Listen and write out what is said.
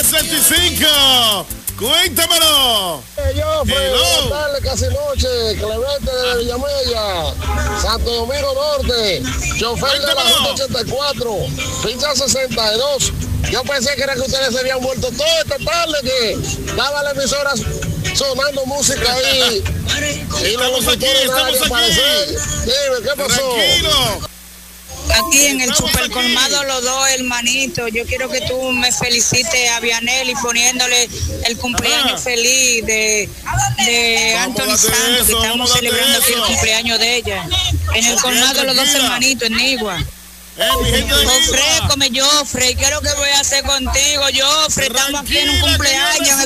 10:65. Cuéntamelo. Buenas tardes, casi noche. Clemente de Villamella, Santo Domingo Norte, chofer de la Ruta 84, pincha 62. Yo pensé que era que ustedes se habían vuelto toda esta tarde, que daba la emisora sonando música ahí. Y estamos aquí. Dime, ¿qué pasó? Tranquilo. Aquí en el Super Colmado los dos hermanitos, yo quiero que tú me felicites a Vianelli poniéndole el cumpleaños feliz de Anthony Santos, que estamos celebrando aquí el cumpleaños de ella. En el Colmado los dos hermanitos, en Nigua. Ofrécome, Joffrey, ¿qué es lo que voy a hacer contigo, Joffrey? Estamos aquí en un cumpleaños.